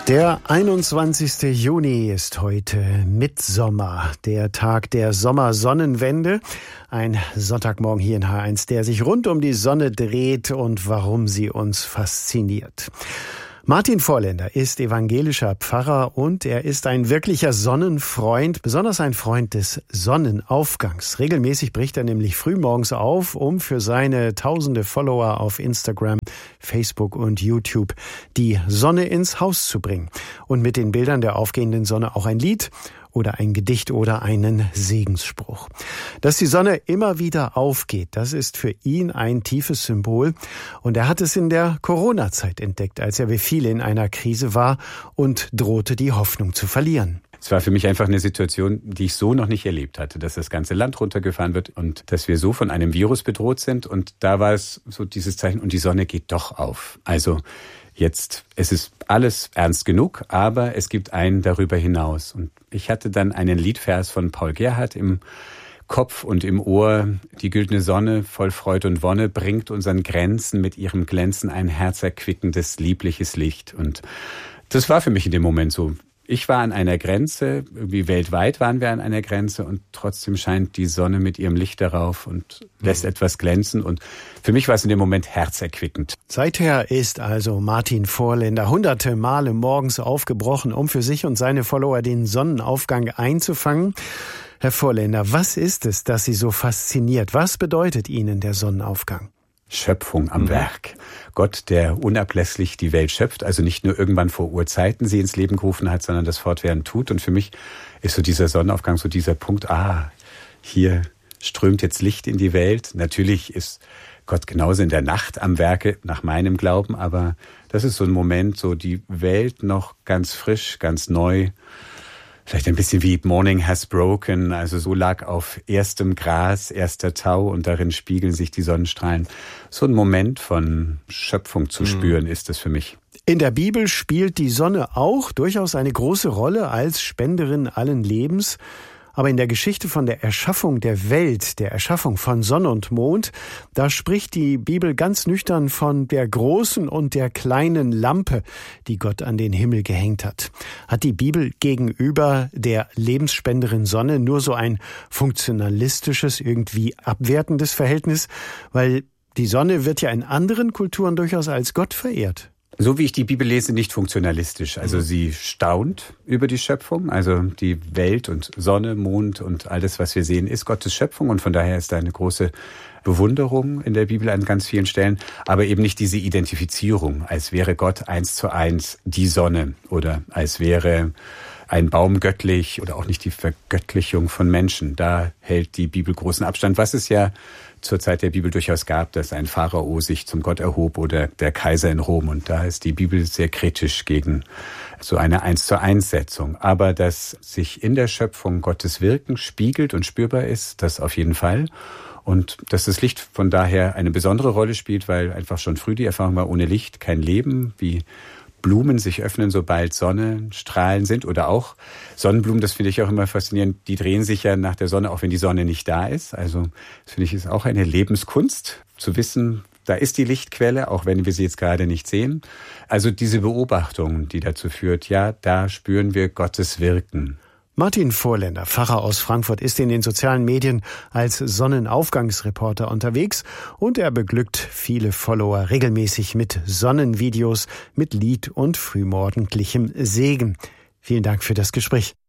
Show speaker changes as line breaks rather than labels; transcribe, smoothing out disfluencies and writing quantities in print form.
Der 21. Juni ist heute Mittsommer, der Tag der Sommersonnenwende. Ein Sonntagmorgen hier in H1, der sich rund um die Sonne dreht und warum sie uns fasziniert. Martin Vorländer ist evangelischer Pfarrer und er ist ein wirklicher Sonnenfreund, besonders ein Freund des Sonnenaufgangs. Regelmäßig bricht er nämlich frühmorgens auf, um für seine tausende Follower auf Instagram, Facebook und YouTube die Sonne ins Haus zu bringen. Und mit den Bildern der aufgehenden Sonne auch ein Lied oder ein Gedicht oder einen Segensspruch. Dass die Sonne immer wieder aufgeht, das ist für ihn ein tiefes Symbol. Und er hat es in der Corona-Zeit entdeckt, als er wie viele in einer Krise war und drohte, die Hoffnung zu verlieren.
Es war für mich einfach eine Situation, die ich so noch nicht erlebt hatte, dass das ganze Land runtergefahren wird und dass wir so von einem Virus bedroht sind. Und da war es so dieses Zeichen, und die Sonne geht doch auf. Also jetzt, es ist alles ernst genug, aber es gibt einen darüber hinaus. Und ich hatte dann einen Liedvers von Paul Gerhardt im Kopf und im Ohr. Die güldene Sonne voll Freud und Wonne bringt unseren Grenzen mit ihrem Glänzen ein herzerquickendes, liebliches Licht. Und das war für mich in dem Moment so. Ich war an einer Grenze, irgendwie weltweit waren wir an einer Grenze und trotzdem scheint die Sonne mit ihrem Licht darauf und lässt etwas glänzen. Und für mich war es in dem Moment herzerquickend.
Seither ist also Martin Vorländer hunderte Male morgens aufgebrochen, um für sich und seine Follower den Sonnenaufgang einzufangen. Herr Vorländer, was ist es, das Sie so fasziniert? Was bedeutet Ihnen der Sonnenaufgang?
Schöpfung am Werk. Gott, der unablässlich die Welt schöpft, also nicht nur irgendwann vor Urzeiten sie ins Leben gerufen hat, sondern das fortwährend tut. Und für mich ist so dieser Sonnenaufgang, so dieser Punkt, hier strömt jetzt Licht in die Welt. Natürlich ist Gott genauso in der Nacht am Werke, nach meinem Glauben, aber das ist so ein Moment, so die Welt noch ganz frisch, ganz neu. Vielleicht ein bisschen wie Morning has broken, also so lag auf erstem Gras, erster Tau und darin spiegeln sich die Sonnenstrahlen. So ein Moment von Schöpfung zu spüren ist es für mich.
In der Bibel spielt die Sonne auch durchaus eine große Rolle als Spenderin allen Lebens. Aber in der Geschichte von der Erschaffung der Welt, der Erschaffung von Sonne und Mond, da spricht die Bibel ganz nüchtern von der großen und der kleinen Lampe, die Gott an den Himmel gehängt hat. Hat die Bibel gegenüber der lebensspenderin Sonne nur so ein funktionalistisches, irgendwie abwertendes Verhältnis? Weil die Sonne wird ja in anderen Kulturen durchaus als Gott verehrt.
So wie ich die Bibel lese, nicht funktionalistisch. Also sie staunt über die Schöpfung. Also die Welt und Sonne, Mond und alles, was wir sehen, ist Gottes Schöpfung. Und von daher ist da eine große Bewunderung in der Bibel an ganz vielen Stellen. Aber eben nicht diese Identifizierung, als wäre Gott 1:1 die Sonne oder als wäre ein Baum göttlich oder auch nicht die Vergöttlichung von Menschen. Da hält die Bibel großen Abstand, was es ja zur Zeit der Bibel durchaus gab, dass ein Pharao sich zum Gott erhob oder der Kaiser in Rom. Und da ist die Bibel sehr kritisch gegen so eine 1:1-Setzung. Aber dass sich in der Schöpfung Gottes Wirken spiegelt und spürbar ist, das auf jeden Fall. Und dass das Licht von daher eine besondere Rolle spielt, weil einfach schon früh die Erfahrung war, ohne Licht kein Leben, wie Blumen sich öffnen, sobald Sonnenstrahlen sind oder auch Sonnenblumen, das finde ich auch immer faszinierend, die drehen sich ja nach der Sonne, auch wenn die Sonne nicht da ist. Also das finde ich ist auch eine Lebenskunst, zu wissen, da ist die Lichtquelle, auch wenn wir sie jetzt gerade nicht sehen. Also diese Beobachtung, die dazu führt, ja, da spüren wir Gottes Wirken.
Martin Vorländer, Pfarrer aus Frankfurt, ist in den sozialen Medien als Sonnenaufgangsreporter unterwegs und er beglückt viele Follower regelmäßig mit Sonnenvideos, mit Lied und frühmorgendlichem Segen. Vielen Dank für das Gespräch.